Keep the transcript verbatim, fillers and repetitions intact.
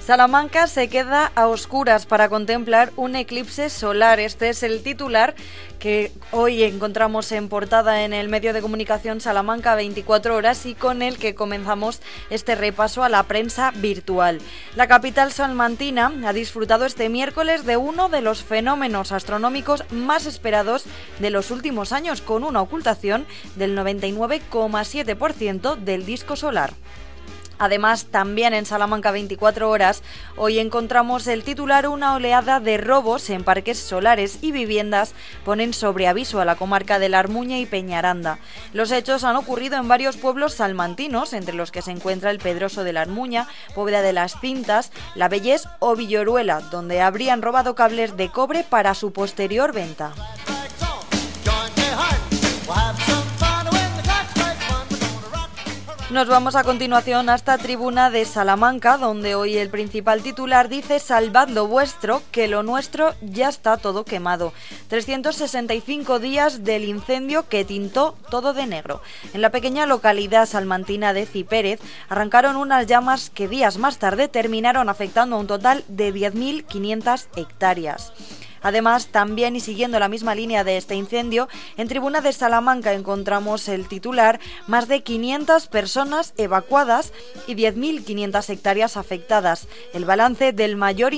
Salamanca se queda a oscuras para contemplar un eclipse solar. Este es el titular que hoy encontramos en portada en el medio de comunicación Salamanca veinticuatro horas y con el que comenzamos este repaso a la prensa virtual. La capital salmantina ha disfrutado este miércoles de uno de los fenómenos astronómicos más esperados de los últimos años, con una ocultación del noventa y nueve coma siete por ciento del disco solar. Además, también en Salamanca veinticuatro horas, hoy encontramos el titular: una oleada de robos en parques solares y viviendas ponen sobre aviso a la comarca de La Armuña y Peñaranda. Los hechos han ocurrido en varios pueblos salmantinos, entre los que se encuentra el Pedroso de La Armuña, Póveda de las Cintas, La Bellés o Villoruela, donde habrían robado cables de cobre para su posterior venta. Nos vamos a continuación hasta Tribuna de Salamanca, donde hoy el principal titular dice: salvad lo vuestro, que lo nuestro ya está todo quemado. trescientos sesenta y cinco días del incendio que tintó todo de negro. En la pequeña localidad salmantina de Cipérez arrancaron unas llamas que días más tarde terminaron afectando a un total de diez mil quinientas hectáreas. Además, también y siguiendo la misma línea de este incendio, en Tribuna de Salamanca encontramos el titular: más de quinientas personas evacuadas y diez mil quinientas hectáreas afectadas. El balance del mayor